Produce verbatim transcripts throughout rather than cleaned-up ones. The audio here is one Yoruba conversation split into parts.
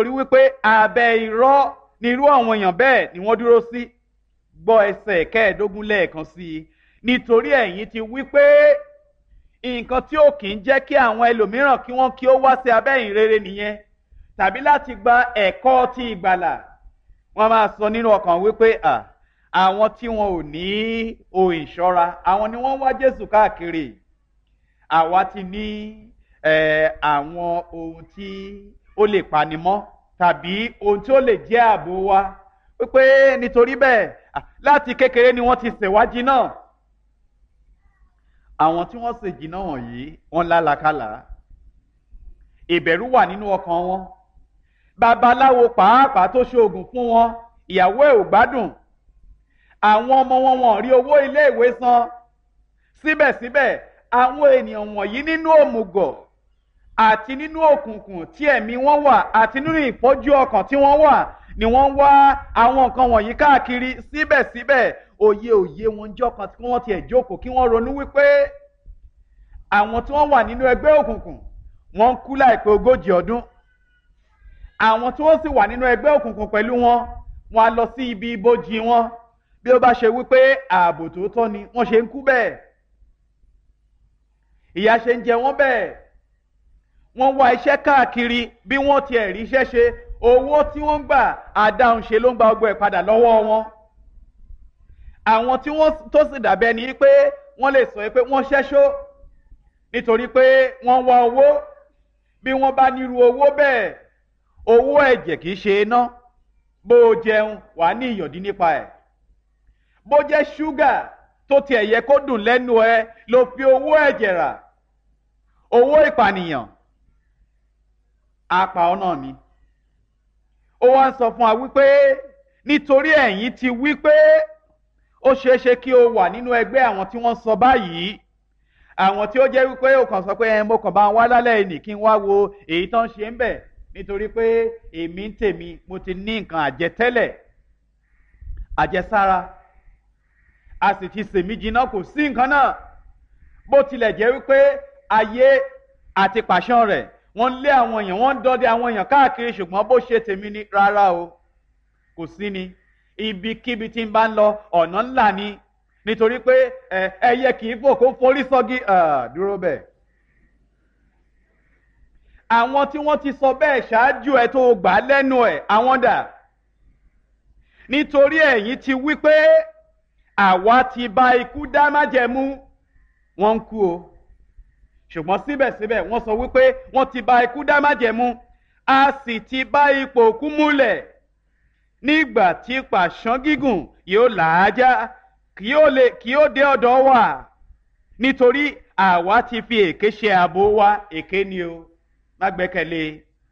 torí wípé abẹ́ irọ́ ni irú àwọn èèyàn bẹ́ẹ̀ ni wọ́n dúró sí. Gbọ́ ẹsẹ̀ kẹẹ̀ẹ́dógún lẹ́ẹ̀kan sí i. Nítorí ẹ̀yin ti wípé nǹkan tí ó kì í jẹ́ kí àwọn ẹlòmíràn kí wọ́n kí ó wá sí abẹ́ ìyìn rere nìyẹn, tàbí láti gba ẹ̀kọ́ ti ìgbàlà. Wọ́n máa sọ nínú ọkàn wípé à àwọn tí wọn ò ní ohun ìṣọ́ra, àwọn ni wọ́n wá Jésù káàkiri. Àwa ti ní àwọn ohun tí ó lè panimọ́ tàbí ohun tí ó lè jẹ́ ààbò wa, wípé nítorí bẹ́ẹ̀ láti kékeré ni wọ́n ti ṣèwádìí náà. Àwọn tí wọ́n ṣèjì náà wọ̀nyí wọ́n lálàkàlà, ìbẹ̀rù wà nínú ọkàn wọn. Babaláwo pàápàá tó ṣoògùn fún wọn, ìyàwó ẹ̀ ò gbádùn. Àwọn ọmọ wọn wọ́n rí owó iléèwé san. Síbẹ̀síbẹ̀ àwọn ènìyàn wọ̀nyí nínú òmùgọ̀ àti nínú òkùnkùn tí ẹ̀mí wọn wà àti nínú ìfọ́jú ọkàn tí wọ́n wà ni wọ́n wá àwọn nǹkan wọ̀nyí káàkiri. Síbẹ̀síbẹ̀ òye òye wọn jọ kan tí wọ́n ti ẹ̀ jókòó kí wọ́n ronú wípé àwọn tí wọ́n wà nínú ẹgbẹ́ òkùnkùn wọ́n ń kú láìpẹ́ ogójì ọdún. Àwọn tí wọ́n sì wà nínú ẹgbẹ́ òkùnkùn pẹ̀lú wọn wọ́n á lọ sí ibi ibojì wọn bí ó bá ṣe wípé ààbò tòótọ́ ni wọ́n ṣe ń kú bẹ́ẹ̀. Ìyà ṣe ń jẹ wọ́n bẹ́ẹ̀. Wọ́n wá iṣẹ́ káàkiri bí wọ́n ti ẹ̀rí iṣẹ́ ṣe, owó tí wọ́n gbà àdáhùn ṣe ló ń gba ọgbọ́ ẹ̀ padà lọ́wọ́ wọn. Àwọn tí wọ́n tó sì dàbẹ́ ni pé wọ́n lè sọ pé wọ́n ṣẹ́ṣó nítorí pé wọ́n wá owó. Bí wọ́n bá nírú owó bẹ́ẹ̀, owó ẹ̀jẹ̀ kìí ṣe iná. Bó o jẹun wà ní ìyọ̀dí nípa ẹ̀. Bó jẹ́ ṣúgà tó tiẹ̀ yẹ kó dùn lẹ́nu ẹ ló fi owó ẹ̀jẹ̀ rà, owó ìpànìyàn, apá ọ náà ni. Ó wá ń sọ fún wa wípé nítorí ẹ̀yin ti wípé ó ṣeé ṣe kí o wà nínú ẹgbẹ́ àwọn tí wọ́n sọ báyìí, àwọn tí ó jẹ́ wípé ó kàn sọ pé ẹ mo kàn bá wá lálẹ́ ìní kí n wá wo èyí tó ń ṣe ń bẹ̀ nítorí pé èmi ń tèmi mo ti ní nǹkan àjẹtẹ́lẹ̀ àjẹsára a sì ti sèmí jiná, kò sí nǹkan náà. Bó tilẹ̀ jẹ́ wípé ayé àti pàṣán rẹ̀ wọ́n lé àwọn èèyàn, wọ́n ń dọdẹ àwọn èèyàn káàkiri, ṣùgbọ́n bó ṣe tèmi ni rárá o, kò sí ni. Ibikíbi tí ń bá ń lọ ọ̀nà ńlá ni, nítorí pé ẹyẹ kì í fò kó forí sọ́gi. Dúró bẹ́ẹ̀. Àwọn tí wọ́n ti sọ bẹ́ẹ̀ ṣáájú ẹ tó gbà lẹ́nu ẹ̀, àwọn dà? Nítorí ẹ̀yin ti wí pé àwa ti bá ikú dá májẹ̀mú. Wọ́n ń kú o, ṣùgbọ́n síbẹ̀síbẹ̀ wọ́n sọ wípé wọ́n ti bá ikú dá májẹ̀mú, a sì ti bá ipò òkú múlẹ̀. Nígbà tí pàṣán gígùn yóò làájá kí ó dé ọ̀dọ̀ wa, nítorí àwa ti fi èké ṣe ààbò wa. Èké ni o, má gbẹ́kẹ̀lé.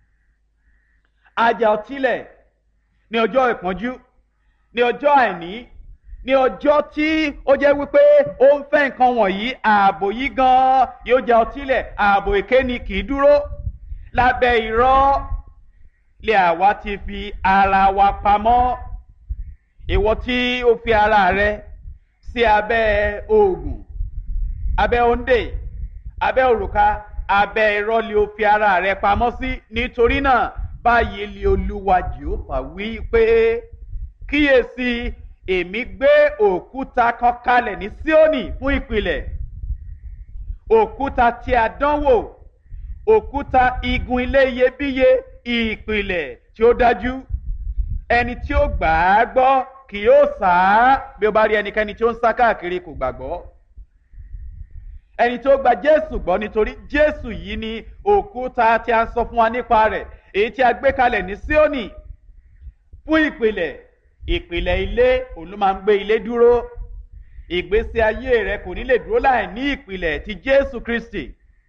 Ajá ọtílẹ̀ ní ọjọ́ ìpọ́njú, ní ọjọ́ àìní, ní ọjọ́ tí ó jẹ́ wípé ó ń fẹ́ nǹkan wọ̀nyí, ààbò yìí gan-an yóò já ọtílẹ̀. Ààbò èké ni kì í dúró. Lábẹ́ irọ́ lé àwa ti fi ara wa pamọ́. Ìwọ tí ó fi ara rẹ sí abẹ́ oògùn, abẹ́ òǹdè, abẹ́ òrùka, abẹ́ irọ́ lé ó fi ara rẹ pamọ́ sí. Nítorí náà báyìí lé Olúwa Jèhófà wí pé kíyèsí èmi gbé òkúta kan kalẹ̀ ní Síónì fún ìpìlẹ̀, òkúta tí a dánwò, òkúta igun ilé iyebíye, ìpìlẹ̀ tí ó dájú. Ẹni tí ó gbà á gbọ́ kì yóò sá. Bí ó bá rí ẹnikẹ́ni tí ó ń sá káàkiri kò gbàgbọ́. Ẹni tí ó gba Jésù gbọ́, nítorí Jésù yìí ni òkúta tí a sọ fún wa nípa rẹ̀, èyí tí a gbé kalẹ̀ ní Síónì fún ìpìlẹ̀. Ìpìlẹ̀ ilé òun ló máa ń gbé ilé dúró. Ìgbésí ayé rẹ kò ní lè dúró láì ní ìpìlẹ̀ ti Jésù Kristi.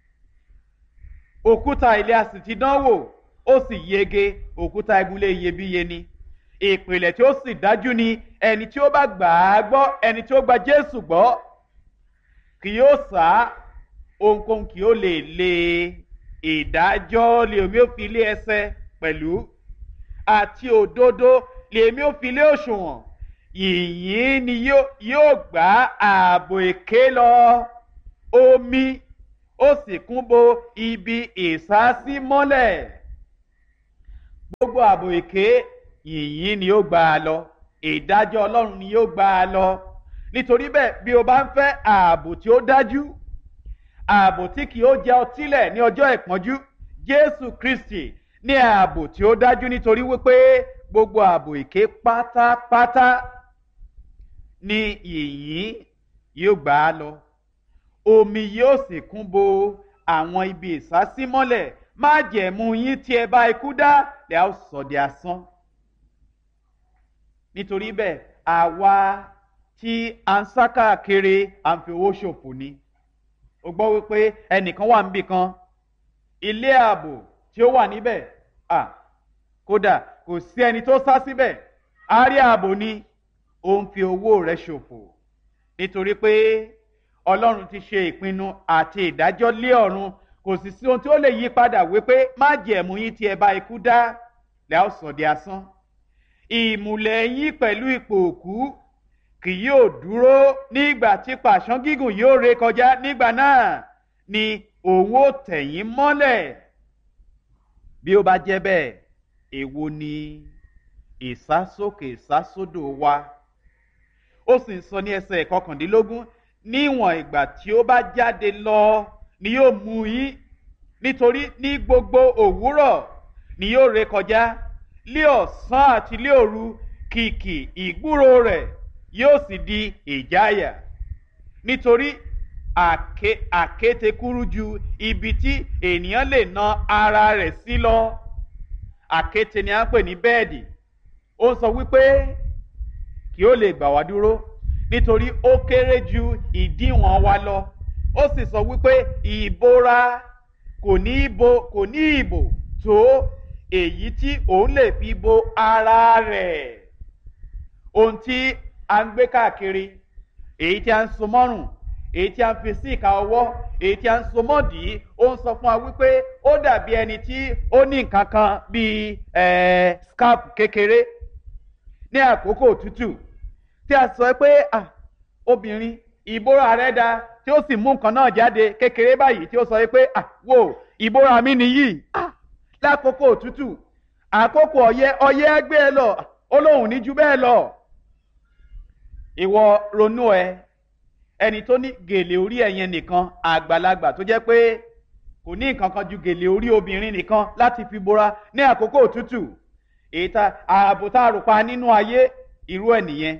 Òkúta ilé a sì ti dánwò, ó sì yege. Òkúta igunlé iyebíye ni. Ìpìlẹ̀ tí ó sì dájú ni ẹni tí ó bá gbà á gbọ́, ẹni tí ó gba Jésù gbọ́ kì yóò sá. Ohunkóhun kì yóò lè lé ìdájọ́ lé omi ó fi lé ẹsẹ̀ pẹ̀lú, àti òdodo lèmi ò fi lé òṣùwọ̀n. Yìnyín ni yóò gbá ààbò èké lọ. Omi ó sì kún bo ibi ìsásí mọ́lẹ̀. gbogbo ààbò èké yìnyín ni ó gbà á lọ, ìdájọ́ Ọlọ́run ni yóò gbà á lọ. Nítorí bẹ́ẹ̀, bí o bá ń fẹ́ ààbò tí ó dájú, ààbò tí kì ó jẹ ọtí lẹ̀ ní ọjọ́ ìpọ́njú, Jésù Kristi ní ààbò tí ó dájú, nítorí wípé gbogbo ààbò èké pátápátá ni yìnyín yóò gbà á lọ. Omi yóò sì kún bo àwọn ibi ìsásímọ́lẹ̀. Májẹ̀mú yín tí ẹ bá ikú dá lẹ́ á sọ di asán. Nítorí bẹ́ẹ̀, àwa tí a ń sá káàkiri à ń fi owó ṣòfò ni. O gbọ́ wípé ẹnìkan wà níbì kan, ilé ààbò tí ó wà níbẹ̀, à kódà kò sí ẹni tó sá síbẹ̀, á rí ààbò ni. Ó ń fi owó rẹ̀ ṣòfò, nítorí pé Ọlọ́run ti ṣe ìpinnu àti ìdájọ́ lé ọ̀run. Kò sì sí ohun tí ó lè yí padà wípé májẹ̀mú yín tí ẹ bá ikú dá lẹ́ á sọ di asán. Ìmùlẹ̀ yín pẹ̀lú ipò òkú kì yóò dúró nígbà tí pàṣán gígùn yóò ré kọjá. Nígbà náà ni òun ó tẹ̀ yín mọ́lẹ̀. Bí ó bá jẹ́ bẹ́ẹ̀, èwo ni ìsásókè ìsásódò wa? Ó sì ń sọ ní ẹsẹ̀ kọkàndínlógún, níwọ̀n ìgbà tí ó bá jáde lọ ni yóò mú yín, nítorí ní gbogbo òwúrọ̀ ni yóò ré kọjá, lé ọ̀sán àti lé òru kìkì ìgbúrò rẹ̀ yóò sì di ìjáyà. Nítorí àké àkéte kúrú ju ibi tí ènìyàn lè na ara rẹ̀ sí lọ. Àkéte ni a ń pè ní bẹ́ẹ̀dì. Ó sọ wípé kí ó lè gbà wá dúró, nítorí ó kéré ju ìdíwọ̀n wa lọ. Ó sì sọ wípé ìbora kò ní ìbò kò ní ìbò tó èyí tí òun lè fi bo ara rẹ̀. Ohun tí a ń gbé káàkiri, èyí tí a ń so mọ́rùn, èyí tí a ń fi sí ìka ọwọ́, èyí tí a ń so mọ́dì, ó ń sọ fún wa wípé ó dàbí ẹni tí ó ní nǹkan kan bíi eh, scarf kékeré ní àkókò òtútù, tí a sọ pé ah, obìnrin ìbora rẹ̀ dá, tí ó sì mú nǹkan náà jáde kékeré báyìí, tí ó sọ pé ah, wò ìbora mi nìyí. Ah, lákòókò òtútù, àkókò ọyẹ́ ọyẹ́ gbé ẹ lọ, ó lóun ní ju bẹ́ẹ̀ lọ. Ìwọ ronú ẹ, ẹni tó ní gèlè orí ẹ̀yẹn nìkan, àgbàlagbà tó jẹ́ pé kò ní nǹkan kan ju gèlè orí obìnrin nìkan láti fi bora ní àkókò òtútù. Èyí tá ààbò tá a rò pa nínú ayé, irú ẹ̀ nìyẹn,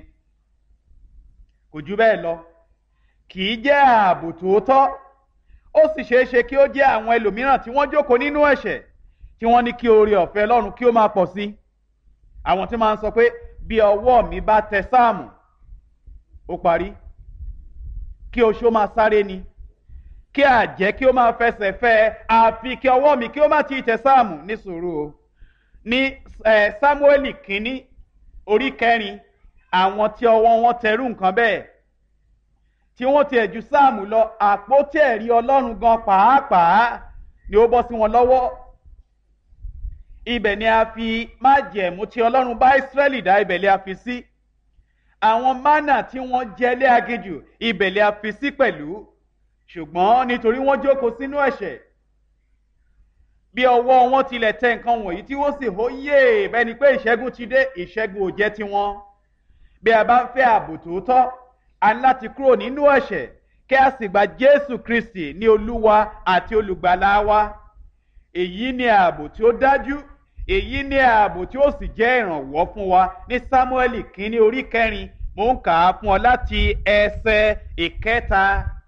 kò ju bẹ́ẹ̀ lọ. Kì í jẹ́ ààbò tòótọ́. Ó sì ṣeé ṣe kí ó jẹ́ àwọn ẹlòmíràn tí wọ́n jókòó nínú ẹ̀ṣẹ̀, tí wọ́n ní kí oore ọ̀fẹ́ Ọlọ́run kí ó máa pọ̀ sí. Àwọn tí máa ń sọ pé bí ọwọ́ mi bá tẹ sáàmù, ó parí. Kí oṣó máa sáré ni, kí àjẹ́ kí ó máa fẹsẹ̀ fẹ́, àfi kí ọwọ́ mi kí ó má ti tẹ sáàmù. Ní sùúrù o. Ní Sámúẹ́lì kínní orí kẹrin, àwọn tí ọwọ́ wọn tẹrú nǹkan bẹ́ẹ̀, tí wọ́n ti ẹ̀jú sáàmù lọ, àpótí ẹ̀rí Ọlọ́run gan pàápàá ni ó bọ́ sí wọn lọ́wọ́. Ibẹ̀ ni a fi májẹ̀mú tí Ọlọ́run bá Ísírẹ́lì dá, ibẹ̀ ni a fi sí. Àwọn mánà tí wọ́n jẹ lé aginjù, ibẹ̀ ni a fi sí pẹ̀lú. Ṣùgbọ́n nítorí wọ́n jókòó sínú ẹ̀ṣẹ̀, bí ọwọ́ wọn tilẹ̀ tẹ nǹkan wọ̀nyí tí wọ́n sì hó yé bẹ́ẹ̀ ni pé ìṣẹ́gun ti dé, ìṣẹ́gun ò jẹ́ tiwọn. Bí a bá ń fẹ́ ààbò tòótọ́, a ní láti kúrò nínú ẹ̀ṣẹ̀, kí a sì gba Jésù Kristi ní Olúwa àti Olùgbàlà wa. Èyí ni ààbò tí ó dájú, èyí ni ààbò tí ó sì jẹ́ ìrànwọ́ fún wa. Ní Sámúẹ́lì kínní orí kẹrin, mò ń kà á fún ọ láti ẹsẹ̀ ìkẹta.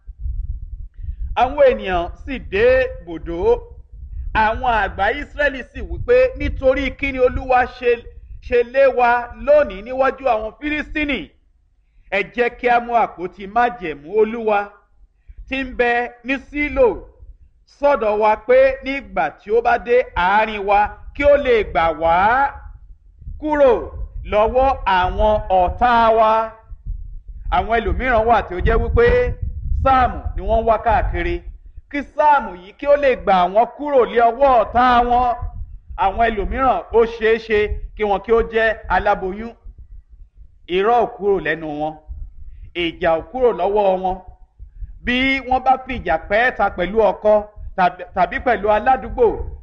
Àwọn ènìyàn sì dé bòdó, àwọn àgbà Ísírẹ́lì sì wípé, nítorí kí ni Olúwa ṣe ṣe lé wa lónìí níwájú àwọn Fílístínì? Ẹ jẹ́ kí a mú àpótí májẹ̀mú Olúwa tí ń bẹ ní Sílò sọ́dọ̀ wa, pé nígbà tí ó bá dé àárín wa kí ó lè gbà wá kúrò lọ́wọ́ àwọn ọ̀tá wa. Àwọn ẹlòmíràn wà tí ó jẹ́ wípé sáàmù ni wọ́n ń wá káàkiri, kí sáàmù yìí kí ó lè gbà wọ́n kúrò lé ọwọ́ ọ̀tá wọn. Àwọn ẹlòmíràn ó ṣeé ṣe kí wọn kí ó jẹ́ aláboyún, irọ́ ò kúrò lẹ́nu wọn, ìjà ò kúrò lọ́wọ́ wọn. Bí wọ́n bá fi ìjà pẹ́ẹ́ta pẹ̀lú ọkọ tàbí pẹ̀lú aládùúgbò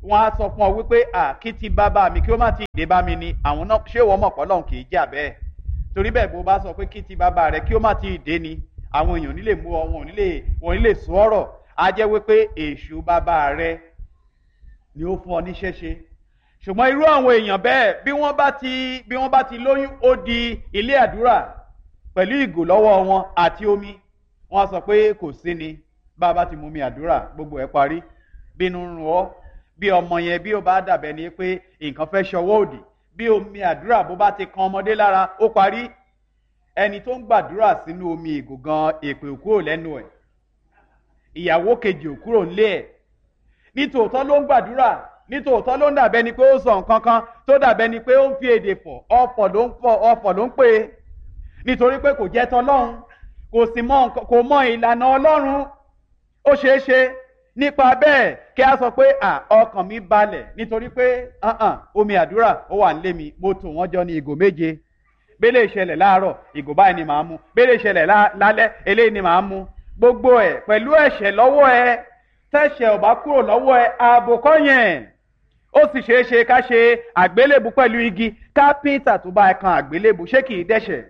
wọn á sọ fún ọ wípé à kí ti bàbá mi kí ó má ti dé bá mi ni àwọn náà ṣé wọ́n mọ̀ pé Ọlọ́run kì í jà bẹ́ẹ̀ torí bẹ́ẹ̀ bó bá sọ pé kí ti bàbá rẹ kí ó má ti dé ni àwọn èèyàn nílè mú ọ wọn nílè wọn nílè sọ ọ̀rọ̀ á jẹ́ wípé èṣù bàbá rẹ ni ó fún ọ ní ṣẹ́ṣe ṣùgbọ́n irú àwọn èèyàn bẹ́ẹ̀ bí wọ́n bá ti bí wọ́n bá ti lóyún ó di ilé àdúrà pẹ̀lú ìgò lọ́wọ́ wọn àti omi wọ́n sọ pé kò sí ni bàbá ti mú mi àdúrà gbogbo ẹ̀ parí bínú ń rún ọ bí ọmọ yẹn bí ó bá dàbẹ̀ ni pé nǹkan fẹ́ ṣọwọ́ òdì bí omi àdúrà bó bá ti kan ọmọdé lára ó parí ẹni tó ń gbàdúrà sínú omi ìgò gan èpè ò kúrò lẹ́nu ẹ̀ ìyàwó kejì ò kúrò nílé ẹ̀ nítòótọ́ ló ń gbàdúrà nítòótọ́ ló ń dàbẹ́ ni pé ó sọ nǹkan kan tó dàbẹ́ ni pé ó ń fi èdè fọ̀ ọ̀fọ̀ ló ń fọ̀ ọ̀fọ̀ ló ń pè é nítorí pé kò jẹ́ tọlọ́run kò sì mọ kò mọ ìlànà Ọlọ́run ó ṣeé ṣe nípa bẹ́ẹ̀ kí a sọ pé à ọkàn mi balẹ̀ nítorí pé omi àdúrà ó wà nílé mi mo tò wọ́n jọ ní ìgò méje bẹ́lẹ̀ ìṣẹ̀lẹ̀ láàárọ̀ ìgò báyìí ni màá mu bẹ́lẹ̀ ìṣẹ̀lẹ̀ lálẹ́ eléyìí ni màá mu gbogbo ẹ̀ pẹ̀lú ẹ̀ṣẹ̀ lọ́wọ́ ẹ tẹ́ṣẹ̀ ò bá kúrò lọ́wọ́ ẹ ààbò kọ́ yẹn ó sì ṣeé ṣe ká ṣe àgbélébù pẹ̀lú igi kápẹ́ńtà tó bá ẹ kan àgbélébù ṣé kì í dẹ́ṣẹ̀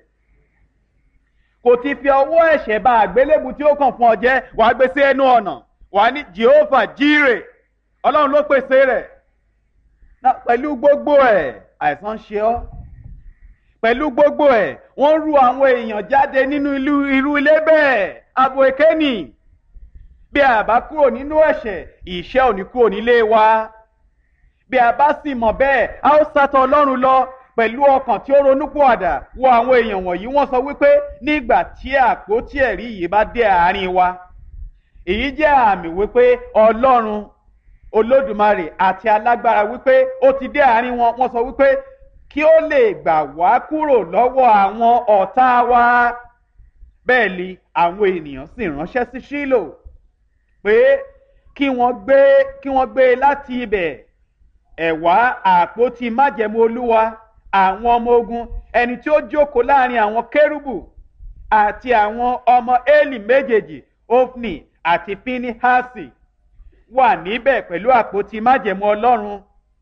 kò ti fi ọwọ́ ẹ̀ṣẹ̀ bá àgbélébù tí ó kàn fún ọ jẹ́ wàá gbé sí ẹnu ọ̀nà wàá ní Jehovah Jire Ọlọ́run ló pèsè rẹ̀ pẹ̀lú gbogbo ẹ̀ àìsàn ṣe ọ́ pẹ̀lú gbogbo ẹ̀ wọ́n rú àwọn èèyàn jáde nínú irú ilé bẹ́ẹ̀ ààbò èké nì bí a bá kúrò nínú ẹ̀ṣẹ̀ ìṣẹ́ ò ní kúrò nílé wa bí a bá sì mọ̀ bẹ́ẹ̀ a ó sátọ̀ Ọlọ́run lọ pẹ̀lú ọkàn tí ó ronúpìwàdà wo àwọn èèyàn wọ̀nyí wọ́n sọ wípé nígbà tí àpótí ẹ̀rí yìí bá dé àárín wa èyí jẹ́ àmì wípé Ọlọ́run Olódùmarè àti alágbára wípé ó ti dé àárín wọn wọ́n sọ wípé kí ó lè gbà wá kúrò lọ́wọ́ àwọn ọ̀tá wa bẹ́ẹ̀ ni àwọn ènìyàn sì ránṣẹ́ sí Ṣílò pé kí wọ́n gbé kí wọ́n gbé láti ibẹ̀ ẹ̀wá àpótí májẹ̀mú Olúwa àwọn ọmọ ogun ẹni tí ó jókòó láàrin àwọn kérúbù àti àwọn ọmọ Élì méjèèjì Ofni àti Pinihasi wà níbẹ̀ pẹ̀lú àpótí májẹ̀mú Ọlọ́run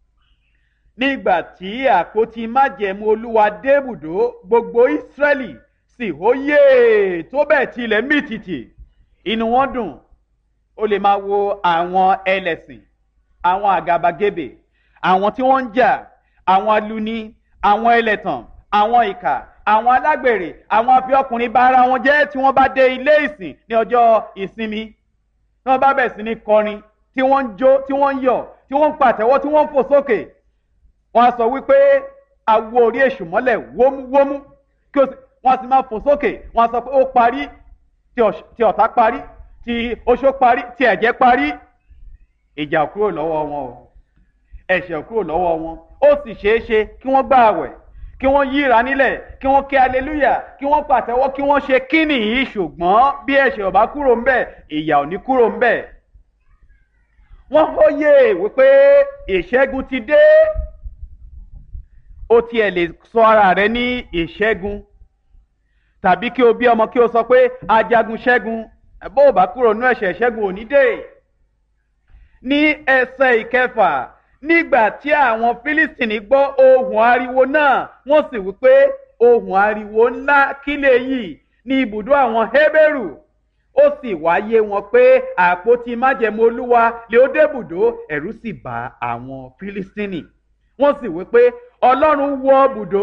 nígbà tí àpótí májẹ̀mú Olúwa débùdó gbogbo Ísírẹ́lì sì hóyè tó bẹ́ẹ̀ tilẹ̀ mìtìtì inú wọn dùn ó lè máa wo àwọn ẹlẹ́sìn àwọn àgàbàgebè àwọn tí wọ́n ń jà àwọn aluni àwọn ẹlẹ́tàn àwọn ìkà àwọn alágbèrè àwọn afiọkùnrin bá ara wọn jẹ́ tí wọ́n bá dé ilé ìsìn ní ọjọ́ ìsinmi tí wọ́n bá bẹ̀rẹ̀ sí ní kọrin tí wọ́n ń jó tí wọ́n ń yọ̀ tí wọ́n ń pàtẹ́wọ́ tí wọ́n ń fò sókè wọ́n á sọ wípé awo orí èṣù mọ́lẹ̀ wómúwómú kí wọ́n sì máa fò sókè wọ́n á sọ pé ó parí tí ọ̀tá parí tí oṣó parí tí ẹ̀jẹ̀ parí ìjà kúrò lọ́wọ́ wọn o ẹ̀ṣẹ̀ kúrò lọ́wọ́ wọn ó sì ṣeé ṣe kí wọ́n gbà àwẹ̀ kí wọ́n yíra nílẹ̀ kí wọ́n ké aleluya kí wọ́n pàtẹ́wọ́ kí wọ́n ṣe kíni yìí ṣùgbọ́n bí ẹ̀ṣẹ̀ ò bá kúrò ń bẹ̀ ìyà ò ní kúrò ń bẹ̀. wọ́n hóyè wípé ìṣẹ́gun ti dé ó tiẹ̀ lè sọ ara rẹ ní ìṣẹ́gun tàbí kí o bí ọmọ kí o sọ pé ajagun ṣẹ́gun bó o bá kúrò nínú ẹ̀ṣẹ̀ ìṣẹ́gun ò ní dé. ní ẹsẹ̀ ìkẹfà nígbà tí àwọn Fílístìnì gbọ́ ohùn ariwo náà wọ́n sì wí pé ohùn ariwo ńlá kí lèyí ní ibùdó àwọn Hébérù ó sì wáyé wọn pé àpótí májẹ̀mú Olúwa lé ó débùdó ẹ̀rù sì bà àwọn Fílístìnì wọ́n sì wí pé Ọlọ́run wọ bùdó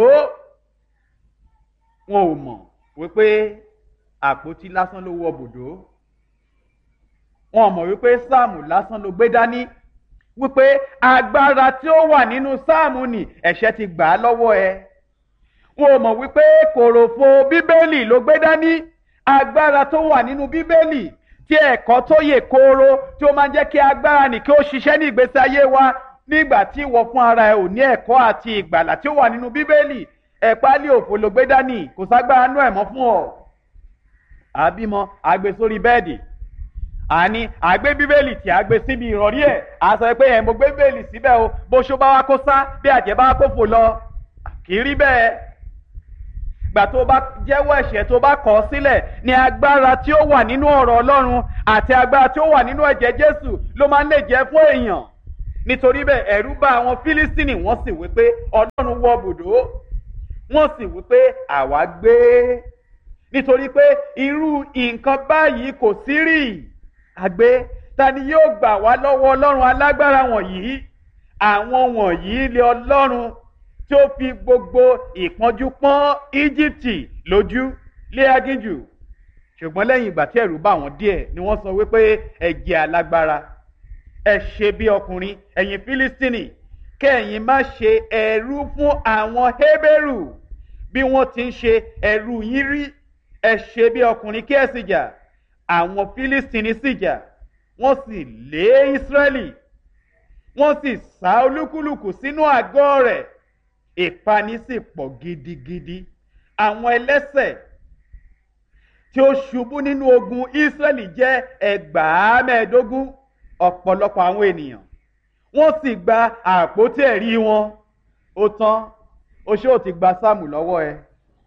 wọn ò mọ̀ wípé àpótí lásán ló wọ bùdó wọn ò mọ̀ wípé sáàmù lásán ló gbé dání wípé agbára tí ó wà nínú sáàmù ni ẹ̀ṣẹ̀ ti gbà á lọ́wọ́ ẹ wọn ò mọ̀ wípé kòròfo bíbélì ló gbé dání agbára tó wà nínú bíbélì tí ẹ̀kọ́ tó yè kooro tí ó máa ń jẹ́ kí agbára nì kí ó ṣiṣẹ́ ní ìgbésí ayé wa nígbà tí ìwọ fún ara ẹ ò ní ẹ̀kọ́ àti ìgbàlà tí ó wà nínú bíbélì ẹ̀pálí òfò ló gbé dání kò ságbára nú ẹ̀ mọ́ fún ọ àbímọ àgbè sórí bẹ́ẹ̀dì àní àgbé bíbélì tí a gbé síbi ìrọ̀rí ẹ̀ à sọ pé ẹ̀ mo gbé bíbélì síbẹ̀ o bó ṣó bá wá kó sá bí àjẹ́ bá wá kó fò lọ kì í rí bẹ́ẹ̀ gbà tó bá jẹ́wọ́ ẹ̀ṣẹ̀ tó bá kọ̀ ọ́ sílẹ̀ ní agbára tí ó wà nínú ọ̀rọ̀ Ọlọ́run àti agbára tí ó wà nínú ẹ̀jẹ̀ Jésù ló máa ń lè jẹ́ fún èèyàn nítorí bẹ́ẹ̀ ẹ̀rù bá àwọn Fílístínì wọ́n sì wí pé Ọlọ́run wọ bùdó wọ́n sì wí pé àwa gbé nítorí pé irú nǹkan báyìí kò sí rí àgbé ta ni yóò gbà wá lọ́wọ́ Ọlọ́run alágbára wọ̀nyí àwọn wọ̀nyí lé Ọlọ́run tí ó fi gbogbo ìpọ́njú pọ́n Íjíbítì lójú lé aginjù ṣùgbọ́n lẹ́yìn ìgbà tí ẹ̀rù bá wọn díẹ̀ ni wọ́n sọ wípé ẹ jẹ́ alágbára ẹ ṣe bí ọkùnrin ẹ̀yin Fílístínì kẹ́yìn má ṣe ẹrú fún àwọn Hébérù bí wọ́n ti ń ṣe ẹrú yín rí ẹ ṣe bí ọkùnrin kí ẹ sì jà àwọn Fílístínì sì jà wọ́n sì lé Ísírẹ́lì wọ́n sì sá olúkúlùkù sínú àgọ́ rẹ̀ ìpani sì pọ̀ gidigidi àwọn ẹlẹ́ṣẹ̀ tí ó ṣubú nínú ogun Ísírẹ́lì jẹ́ ẹgbàá mẹ́ẹ̀ẹ́dógún ọ̀pọ̀lọpọ̀ àwọn ènìyàn wọ́n sì gba àpótí ẹ̀rí wọn ó tán ó ṣé ò ti gba sáàmù lọ́wọ́ ẹ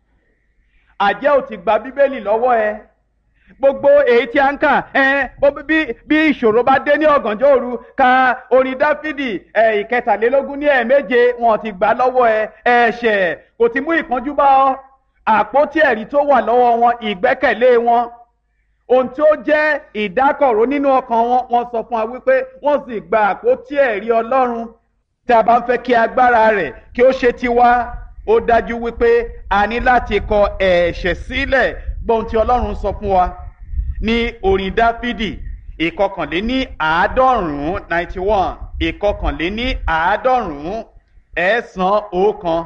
àjẹ́ ò ti gba bíbélì lọ́wọ́ ẹ gbogbo èyí tí a ń kà ẹ bí bí ìṣòro bá dé ní ọ̀gànjọ́ òru ka orin Dáfídì ẹ ìkẹtàlélógún ní ẹ̀ẹ̀méje wọn ti gbà lọ́wọ́ ẹ ẹ̀ṣẹ̀ kò ti mú ìpọ́njú bá ọ àpótí ẹ̀rí tó wà lọ́wọ́ wọn ìgbẹ́kẹ̀lé wọn ohun tí ó jẹ́ ìdákọ̀ró nínú ọkàn wọn wọ́n sọ fún wa wípé wọ́n sì gba àpótí ẹ̀rí Ọlọ́run tí a bá ń fẹ́ kí agbára rẹ̀ kí ó ṣe tiwa ó dájú wípé a ní láti kọ ẹ̀ṣẹ̀ sílẹ̀ gbọ́n tí Ọlọ́run sọ fún wa ní orin Dáfídì ìkọkànléní àádọ́rùn-ún ninety one ìkọkànléní àádọ́rùn-ún ẹ̀ẹ́sán ọ̀kan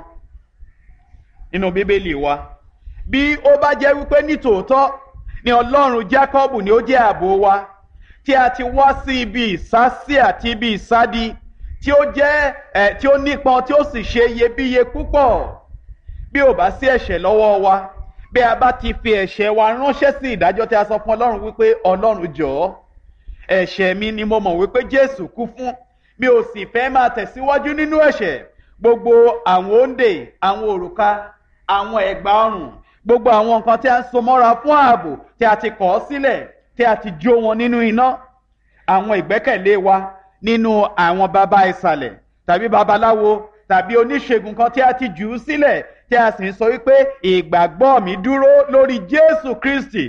nínú Bíbélì wa bí ó bá jẹ́ wípé nítòótọ́ ni Ọlọ́run Jákọ́bù ni ó jẹ́ ààbò wa tí a ti wá sí ibi ìsásí àti ibi ìsádi tí ó jẹ́ ẹ̀ tí ó nípọn tí ó sì ṣe iyebíye púpọ̀ bí ò bá sí ẹ̀ṣẹ̀ lọ́wọ́ wa bí a bá ti fi ẹ̀ṣẹ̀ wa ránṣẹ́ sí ìdájọ́ tí a sọ fún Ọlọ́run wípé Ọlọ́run jọ̀ọ́ ẹ̀ṣẹ̀ mi ni mo mọ̀ wípé Jésù kú fún mi ò sì fẹ́ máa tẹ̀síwájú nínú ẹ̀ṣẹ̀ gbogbo àwọn òǹdè àwọn òrùka àwọn ẹ̀gbà ọrùn gbogbo àwọn nǹkan tí a ń so mọ́ra fún ààbò tí a ti kọ̀ ọ́ sílẹ̀ tí a ti jó wọn nínú iná àwọn ìgbẹ́kẹ̀lé wa nínú àwọn baba ìsàlẹ̀ tàbí babaláwo tàbí oníṣègùn kan tí a ti jù ú sílẹ̀ tí a sì ń sọ wípé ìgbàgbọ́ mi dúró lórí Jésù Kristi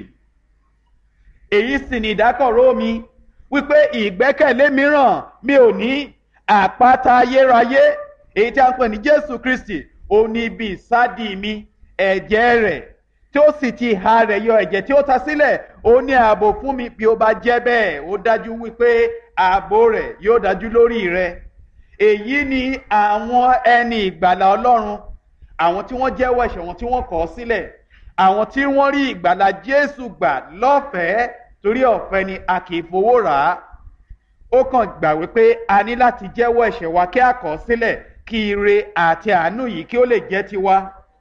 èyí sì ni ìdákọ̀ró mi wípé ìgbẹ́kẹ̀lé mìíràn mi ò ní àpáta ayérayé èyí tí a ń pè ní Jésù Kristi ó ní ibi ìsádi mi ẹ̀jẹ̀ rẹ̀ tí ó sì ti ha rẹ̀ yọ ẹ̀jẹ̀ tí ó ta sílẹ̀ ó ní ààbò fún mi bí ó bá jẹ́ bẹ́ẹ̀ ó dájú wípé ààbò rẹ̀ yóò dájú lórí rẹ̀ èyí ni àwọn ẹni ìgbàlà Ọlọ́run àwọn tí wọ́n jẹ́wọ́ ẹ̀ṣẹ̀ wọn tí wọ́n kọ̀ ọ́ sílẹ̀ àwọn tí wọ́n rí ìgbàlà Jésù gbà lọ́fẹ̀ẹ́ torí ọ̀fẹ́ ni a kì í fowó rà á ó kàn gbà wípé a ní láti jẹ́wọ́ ẹ̀ṣẹ̀ wa kí a kọ̀ ọ́ sílẹ̀ kí ire àti àánú yìí kí ó lè jẹ́ tiwa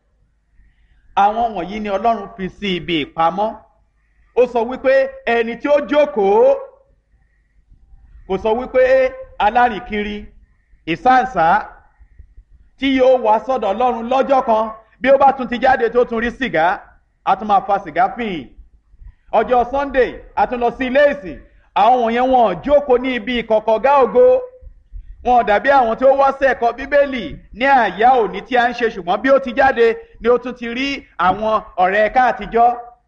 àwọn wọ̀nyí ni Ọlọ́run fi sí ibi ìpamọ́ ó sọ wípé ẹni tí ó jókòó kò sọ wípé alárìnkiri ìsáǹsá tí yóò wá sọ́dọ̀ Ọlọ́run lọ́jọ́ kan bí ó bá tún ti jáde tó tún rí sìgá a tún máa fa sìgá fìhìn ọjọ́ Sunday a tún lọ sí ilé ìsìn àwọn wọ̀nyẹn wọn jókòó ní ibi ìkọ̀kọ̀gá ògo wọn dàbí àwọn tí ó wá sí ẹ̀kọ́ Bíbélì ní àyá òní tí a ń ṣe ṣùgbọ́n bí ó ti jáde ni ó tún ti rí àwọn ọ̀rẹ́ ẹ̀ka àtijọ́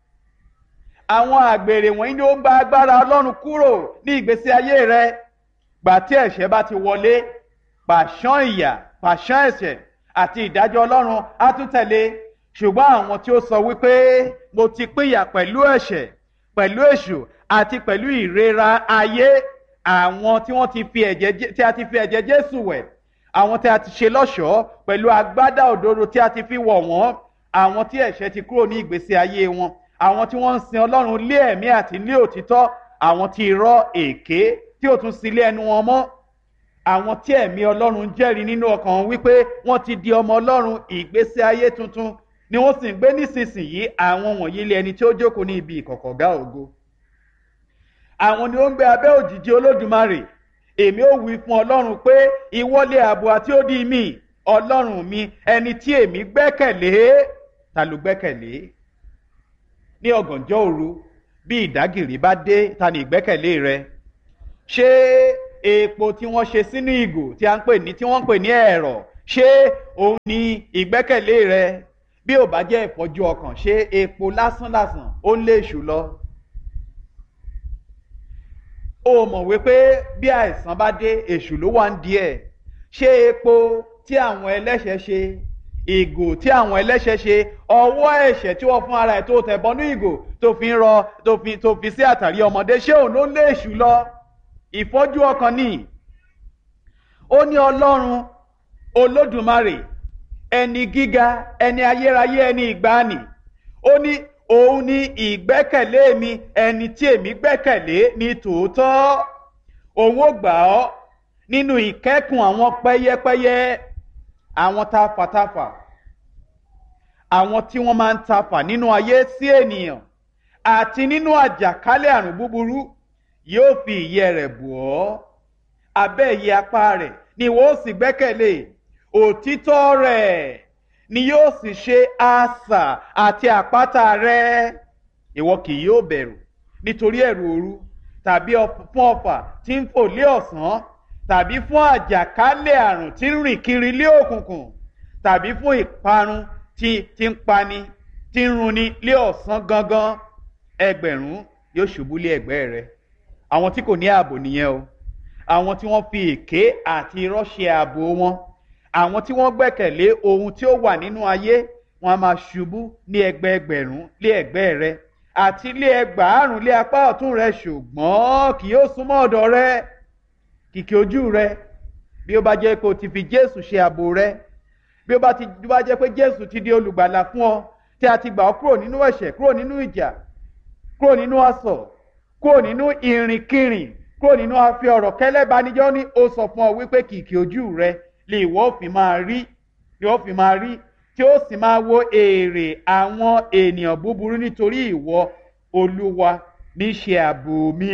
àwọn àgbèrè wọ̀nyí ni ó ń gba agbára Ọlọ́run kúrò ní ìgbésí ayé rẹ gbà tí ẹ̀ṣẹ̀ bá ti wọlé pàṣán ìyà pàṣán ẹ̀ṣẹ̀ àti ìdájọ́ Ọlọ́run á tún tẹ̀lé ṣùgbọ́n àwọn tí ó sọ wípé mo ti pínyà pẹ̀lú ẹ̀ṣẹ̀ pẹ̀lú èṣù àti pẹ̀lú ìrera ayé àwọn tí wọ́n ti fi ẹ̀jẹ̀ tí a ti fi ẹ̀jẹ̀ Jésù wẹ̀ àwọn tí a ti ṣe lọ́ṣọ̀ọ́ pẹ̀lú agbádá òdodo tí a ti fi wọ̀ wọ́n àwọn tí ẹ̀ṣẹ̀ ti kúrò ní ìgbésí ayé wọn àwọn tí wọ́n ń sin Ọlọ́run lé ẹ̀mí àti lé òtítọ́ àwọn tí irọ́ èké tí ò tún sí lé ẹnu wọn mọ́ àwọn tí ẹ̀mí Ọlọ́run jẹ́rìí nínú ọkàn wọn wípé wọ́n ti di ọmọ Ọlọ́run ìgbésí ayé tuntun ni wọ́n sì ń gbé nísinsìnyí àwọn wọ̀nyí lé ẹni tí ó jókòó ní ibi ìkọ̀kọ̀gá ògo àwọn ni ó ń gbé abẹ́ òjìji Olódùmarè èmi ó wí fún Ọlọ́run pé ìwọlé ààbò àti odi mi Ọlọ́run mi ẹni tí èmi gbẹ́kẹ̀lé ta ló gbẹ́kẹ̀lé ní ọ̀gànjọ́ òru bí ìdágìrì bá dé ta ni ìgbẹ́kẹ̀lé rẹ ṣé epo tí wọ́n ṣe sínú ìgò tí a ń pè ní tí wọ́n ń pè ní ẹ̀rọ̀ ṣé òun ni ìgbẹ́kẹ̀lé rẹ? Bí ò bá jẹ́ ìfọ́jú ọkàn, ṣé epo lásánlàsàn ó lé èṣù lọ? O mọ̀ wípé bí àìsàn bá dé, èṣù ló wà ń díẹ̀. Ṣé epo tí àwọn ẹlẹ́ṣẹ̀ ṣe, ìgò tí àwọn ẹlẹ́ṣẹ̀ ṣe, ọwọ́ ẹ̀ṣẹ̀ tí wọ́n fún ara ẹ̀ tó tẹ̀ bọ́nú ìgò tó fi ń rọ tó fi tó fi sí àtàrí ọmọdé, ṣé òun ló lé èṣù lọ? Ìfọ́jú ọkàn ni. Ó ní Ọlọ́run Olódùmarè, ẹni gíga, ẹni ayérayé, ẹni ìgbàanì. Ó ní òun ni ìgbẹ́kẹ̀lé mi, ẹni tí èmi gbẹ́kẹ̀lé ní tòótọ́. Òun ó gbà ọ́ nínú ìkẹ́kùn àwọn pẹ́yẹ́pẹ́yẹ́, àwọn tafàtafà, àwọn tí wọ́n máa ń tafà nínú ayé sí ènìyàn, àti nínú àjàkálẹ̀ àrùn búburú. Yóò fi ìyẹ́ rẹ̀ bò ọ́, abẹ́ ìyẹ́ apá rẹ̀ ni ìwọ ó sì gbẹ́kẹ̀lé. Òtítọ́ rẹ̀ ni yóò sì ṣe asà àti àpáta rẹ̀. Ìwọ kì yóò bẹ̀rù nítorí ẹ̀rù òru, tàbí fún ọfà tí ń fò lé ọ̀sán, tàbí fún àjàkálẹ̀ àrùn tí ń rìn kiri lé òkùnkùn, tàbí fún ìparun tí tí ń pani, tí ń runi lé ọ̀sán gangan. Ẹgbẹ̀rún yóò ṣubú lé ẹ̀gbẹ́ rẹ̀. Àwọn tí kò ní ààbò nìyẹn o. Àwọn tí wọ́n fi èké àti irọ́ ṣe ààbò wọn. Àwọn tí wọ́n gbẹ́kẹ̀lé ohun tí ó wà nínú ayé, wọn a máa ṣubú ní ẹgbẹẹgbẹ̀rún lé ẹ̀gbẹ́ rẹ̀, àti lé ẹgbàárùn lé apá ọ̀tún rẹ̀, ṣùgbọ́n kì yóò súnmọ́ ọ̀dọ̀ rẹ̀. Kìkì ojú rẹ̀, bí ó bá jẹ́ pé o ti fi Jésù ṣe ààbò rẹ̀, bí ó bá ti bí ó bá jẹ́ pé Jésù ti di olùgbàlà fún ọ, tí a ti gbà ọ́ kúrò nínú ẹ̀ṣẹ̀, kúrò nínú ìjà, kúrò nínú asọ̀, kúrò nínú ìrìnkìrìn, kúrò nínú afi ọ̀rọ̀ kẹ́lẹ́banijọ́, ní ó sọ fún ọ wípé kìkì ojú rẹ̀ lè ìwọ fi máa rí, lè ìwọ fi máa rí, tí ó sì máa wo èrè àwọn ènìyàn búburú, nítorí ìwọ Olúwa ní ṣe ààbò mi.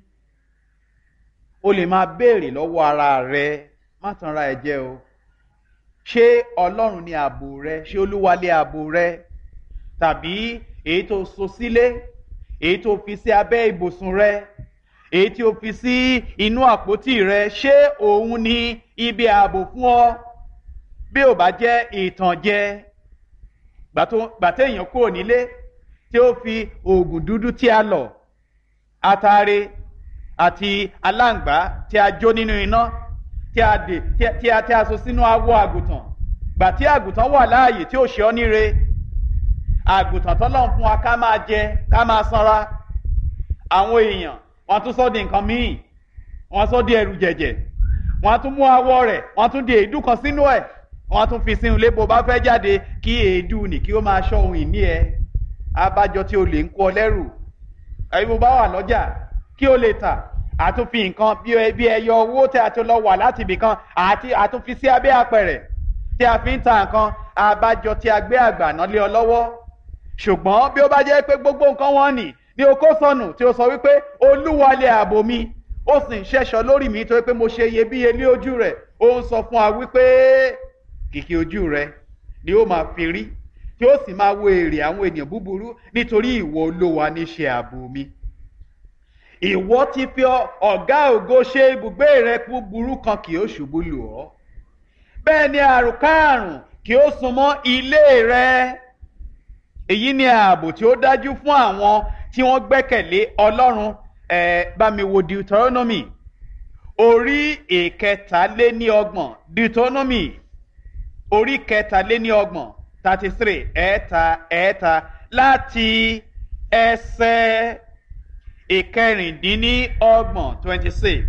O lè máa béèrè lọ́wọ́ ara rẹ, má tanra ẹ jẹ o. Ṣé Ọlọ́run ni ààbò rẹ? Ṣé Olúwa lé ààbò rẹ? Tàbí èyí tó so sílé, èyí tó fi sí abẹ́ ibùsùn rẹ, èyí tí o fi sí inú àpótí rẹ, ṣé òun ni ibi ààbò fún ọ? Bí ò bá jẹ́ ìtànjẹ, gbàtẹ́ èèyàn kúrò nílé tí ó fi oògùn dúdú tí a lọ̀, atare àti aláǹgbá tí a jó nínú iná, tí a dè tí a tí a so sínú awọ àgùntàn, gbà tí àgùntàn wà láàyè tí ó ṣe ọ́ níre, àgùntàn tọ́lọ́run fún wa ká máa jẹ, ká máa sanra. Àwọn èèyàn wọ́n tún sọ di nǹkan míì, wọ́n sọ di ẹrù jẹ̀jẹ̀, wọ́n tún mú awọ rẹ̀, wọ́n tún di èédú kan sínú ẹ̀, wọ́n tún fi sínú ilé bó bá fẹ́ jáde, kí èédú nì kí ó máa ṣọ́ ohun ìní ẹ. Abájọ tí o lè ń kó ọ lẹ́rù. Ẹ̀yin bó bá wà lọ́jà kí o lè tà, àtúnfi nǹkan bí ẹyọ owó tí a ti lọ wà láti ibì kan, àti àtúnfi sí abẹ́ apẹ̀rẹ̀ tí a fi ń ta nǹkan. Abájọ tí a gbé àgbàná lé ọ lọ́wọ́. Ṣùgbọ́n bí ó bá jẹ́ pé gbogbo nǹkan wọn nì ní o kó sọnù, tí o sọ wípé Olúwa lé ààbò mi, ó sì ń ṣẹ́ṣọ́ lórí mi nítorí pé mo ṣe iyebíye ní ojú rẹ̀, ó ń sọ fún wa wípé kìkì ojú rẹ̀ ni ó máa fi rí, tí ó sì máa wo èrè àwọn ènìyàn búburú, nítorí ìwọ Olúwa ní ṣe ààbò mi. Ìwọ ti fi ọ̀gá ògo ṣe ibùgbé rẹ, búburú kan kì yóò ṣubú lù ọ́, bẹ́ẹ̀ ni àrùnkárùn kì yóò súnmọ́ ilé rẹ. Èyí ni ààbò tí ó dájú fún àwọn tí wọ́n gbẹ́kẹ̀lé Ọlọ́run. Ẹ bá mi wo Deuteronomy orí ìkẹtàléníọgbọ̀n, Deuteronomy orí kẹtàléníọgbọ̀n, thirty three, ẹ̀ẹ́ta ẹ̀ẹ́ta, láti ẹsẹ̀ ìkẹrìndínlọ́gbọ̀n, twenty six,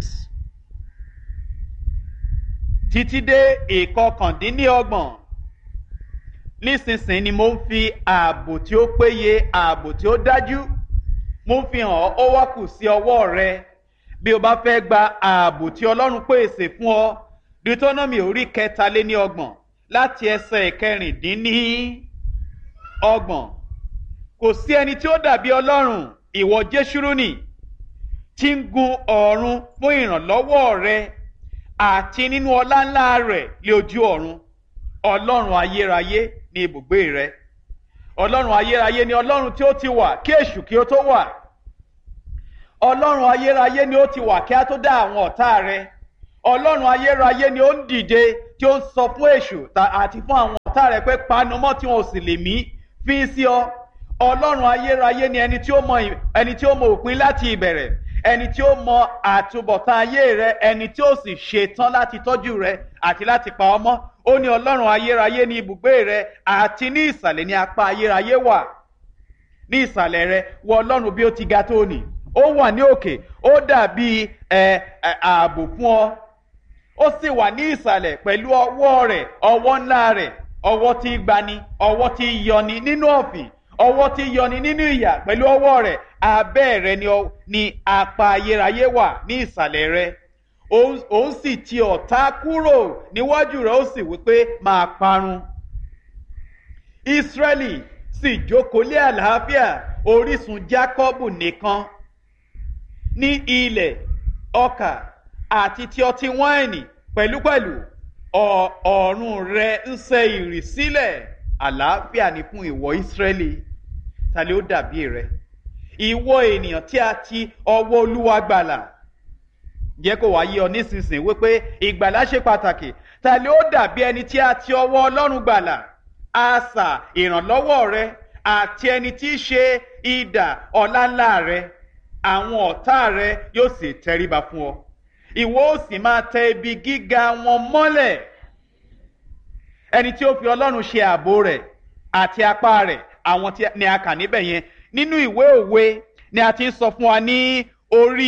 títí dé ìkọkàndínlọ́gbọ̀n. Nísinsìnyí ni mo ń fi ààbò tí ó péye, ààbò tí ó dájú, mo ń fi hàn ọ́, ó wá kù sí ọwọ́ rẹ bí o bá fẹ́ gba ààbò tí Ọlọ́run pèsè fún ọ. Deuteronomy orí kẹtàléníọgbọ̀n láti ẹsẹ̀ ìkẹrìndínlọ́gbọ̀n. Kò sí ẹni tí ó dàbí Ọlọ́run, ìwọ Jésúrúnì, tí ń gun ọ̀run fún ìrànlọ́wọ́ rẹ, àti nínú ọlá ńlá rẹ̀ lé ojú ọ̀run. Ọlọ́run ayérayé ní ibùgbé rẹ. Ọlọ́run ayérayé ni Ọlọ́run tí ó ti wà kí èṣù kí ó tó wà. Ọlọ́run ayérayé ni ó ti wà kí a tó dá àwọn ọ̀tá rẹ. ọlọ́run ayérayé ni ó ń dìde tí ó ń sọ fún èṣù àti fún àwọn ọ̀tá rẹ̀ pé panumọ́ tí wọn ò sì lè mí fi sí ọ. ọlọ́run ayérayé ni ẹni tí ó mọ ẹni tí ó mọ òpin láti ìbẹ̀rẹ̀, ẹni tí ó mọ àtúbọ̀tán ayé rẹ, ẹni tí ó sì ṣetán láti tọ́jú rẹ àti láti pa ọ́ mọ́. ó ní ọlọ́run ayérayé ní ibùgbé rẹ, àti ní ìsàlẹ̀ ní apá ayérayé wà. ní ìsàlẹ̀ rẹ wo ọlọ́run bí ó ti ga tó nì, ó wà ní òkè, ó dàbí ẹ ààbò fún ọ. ó sì wà ní ìsàlẹ̀ pẹ̀lú ọwọ́ rẹ̀, ọwọ́ ńlá rẹ̀, ọwọ́ tí gbani, ọwọ́ tí yọni nínú ọ̀fìn, ọwọ́ tí yọni nínú ìyà. pẹ̀lú ọwọ́ rẹ̀ abẹ́ rẹ̀ ni, ni apá ayérayé wà ní ìsàlẹ̀ rẹ̀. òun sì ti ọ̀tá kúrò níwájú rẹ̀, ó sì wípé máa parun. Ísírẹ́lì sì jókòó lé àlàáfíà, orísun Jákọ́bù nìkan ní ilẹ̀ ọkà àti ti ọtí wáìnì pẹ̀lúpẹ̀lú ọ̀run rẹ̀ ń sẹ ìrì sílẹ̀. àlàáfíà ni fún ìwọ Ísírẹ́lì. ta ló dàbí rẹ, ìwọ ènìyàn tí a ti ọwọ́ Olúwa gbàlà? jẹ́ kó wá yé ọ nísinsìnyí wípé ìgbàlà ṣe pàtàkì. ta ló dàbí ẹni tí a ti ọwọ́ Ọlọ́run gbàlà? asà ìrànlọ́wọ́ rẹ àti ẹni tí í ṣe idà ọláńlá rẹ. àwọn ọ̀tá rẹ yóò sì tẹríba fún ọ, ìwọ ó sì máa tẹ ibi gíga wọn mọ́lẹ̀. ẹni tí ó fi Ọlọ́run ṣe ààbò rẹ̀ àti apá rẹ̀, àwọn tí ni a kà níbẹ̀ yẹn. nínú ìwé òwe ni a ti ń sọ fún wa ní orí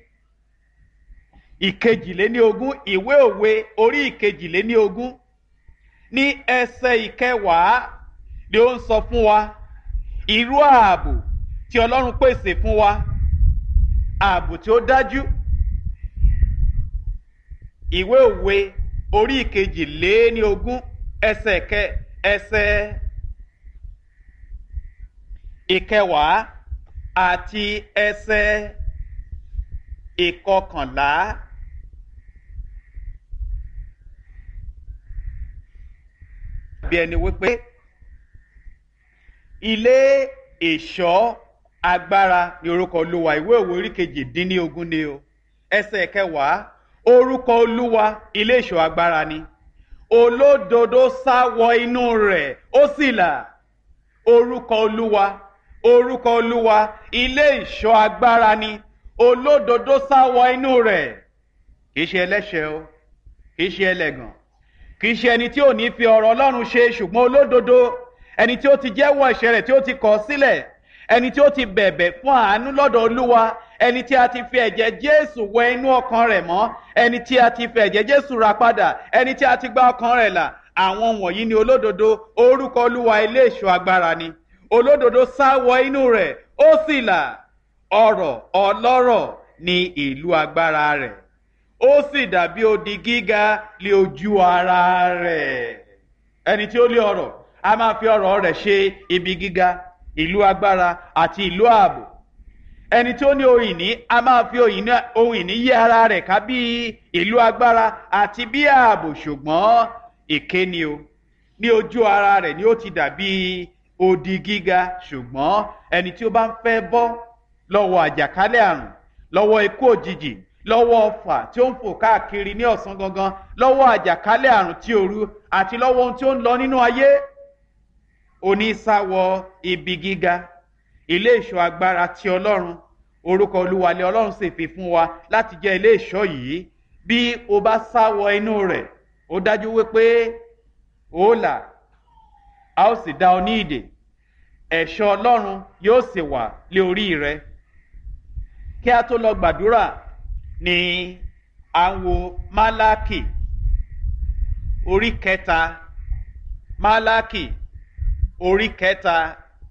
ìkejìléníogún, ìwé òwe orí ìkejìléníogún ní ẹsẹ̀ ìkẹwàá ni ó ń sọ fún wa irú ààbò tí Ọlọ́run pèsè fún wa, ààbò tí ó dájú. ìwé òwe orí ìkejìléníogún ẹsẹ̀ kẹ ẹsẹ̀ ìkẹwàá àti ẹsẹ̀ ìkọkànlá. bí ẹni wípé ilé ìṣọ́ agbára ni orúkọ Olúwa. ìwé òwe orí kejìdínlógún ni o, ẹsẹ̀ kẹwàá. orúkọ Olúwa ilé ìṣọ́ agbára ni, olódodo sá wọ inú rẹ̀ ó sì là. orúkọ Olúwa, orúkọ Olúwa ilé ìṣọ́ agbára ni, olódodo sá wọ inú rẹ̀. kì í ṣe ẹlẹ́ṣẹ̀ o, kì í ṣe ẹlẹ́gàn, kì í ṣe ẹni tí ò ní fi ọ̀rọ̀ Ọlọ́run ṣe, ṣùgbọ́n olódodo, ẹni tí ó ti jẹ́wọ́ ẹ̀ṣẹ̀ rẹ̀ tí ó ti kọ̀ sílẹ̀, ẹni tí ó ti bẹ̀bẹ̀ fún àánú lọ́dọ̀ Olúwa, ẹni tí a ti fi ẹ̀jẹ̀ Jésù wẹ inú ọkàn rẹ̀ mọ́, ẹni tí a ti fi ẹ̀jẹ̀ Jésù rà padà, ẹni tí a ti gba ọkàn rẹ̀ là. àwọn wọ̀nyí ni olódodo. orúkọ Olúwa ilé ìṣọ́ agbára ni, olódodo sá wọ inú rẹ̀ ó sì là. ọrọ̀ ọlọ́rọ̀ ni ìlú agbára rẹ̀, ó sì dàbí odi gíga lé ojú ara rẹ̀. ẹni tí ó lé ọrọ̀ a máa fi ọrọ̀ rẹ̀ ṣe ibi gíga, ìlú agbára àti ìlú ààbò. ẹni tí ó ní ohun ìní a máa fi ohun ìní yí ara rẹ̀ ká bí ìlú agbára àti bí ààbò. ṣùgbọ́n èké ni o, ní ojú ara rẹ̀ ni ó ti dàbí odi gíga. ṣùgbọ́n ẹni tí ó bá ń fẹ́ bọ́ lọ́wọ́ àjàkálẹ̀ àrùn, lọ́wọ́ ikú òjijì, lọ́wọ́ ọfà tí ó ń fò káàkiri ní ọ̀sán gangan, lọ́wọ́ àjàkálẹ̀ àrùn tí òru, àti lọ́wọ́ ohun tí ó ń lọ nínú ayé, onísáwọ ibi gíga, ilé ìṣọ́ agbára ti Ọlọ́run. orúkọ Olúwa lé Ọlọ́run sì fi fún wa láti jẹ́ ilé ìṣọ́ yìí. bí o bá sáwọ inú rẹ̀, ó dájú wípé ó là, a ó sì dá ọ ní ìdè, ẹ̀ṣọ́ Ọlọ́run yóò sì wà lé orí rẹ. kí a tó lọ gbàdúrà ni à ń wo Málákì orí kẹta, Málákì orí kẹta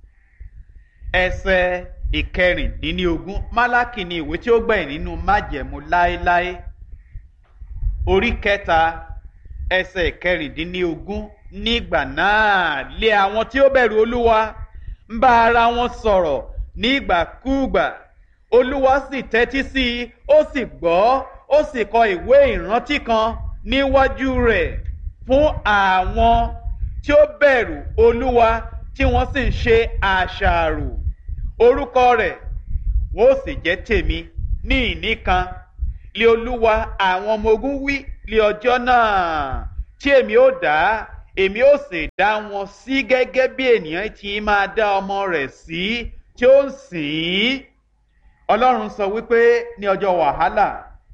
ẹsẹ̀ ìkẹrìndínlógún. Málákì ni ìwé tí ó gbẹ̀yìn nínú májẹ̀mú láéláé. orí kẹta ẹsẹ̀ ìkẹrìndínlógún. nígbà náà lé àwọn tí ó bẹ̀rù Olúwa ń bá ara wọn sọ̀rọ̀ nígbàkúùgbà. Olúwa sì tẹ́tí sí i, ó sì gbọ́, ó sì kọ ìwé ìrántí kan níwájú rẹ̀ fún àwọn tí ó bẹ̀rù Olúwa tí wọ́n sì ń ṣe àṣàrò. orúkọ rẹ̀ ó sì jẹ́ tèmi ní ìní kan, lé Olúwa àwọn ọmọ ogun wí lé ọjọ́ náà tí èmi ó dá èmi ó sì dá wọn sí gẹ́gẹ́ bí ènìyàn ti máa dá ọmọ rẹ̀ sí tí ó ń sìn ín. Ọlọ́run sọ wípé ní ọjọ́ wàhálà,